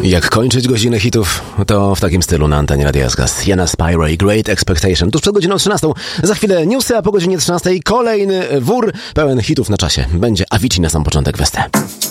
Jak kończyć godzinę hitów, to w takim stylu na antenie Radia SK. Sienna Spyro i Great Expectation. Tuż przed godziną 13. Za chwilę newsy, a po godzinie 13 kolejny wór pełen hitów na czasie. Będzie Avicii na sam początek, Westę.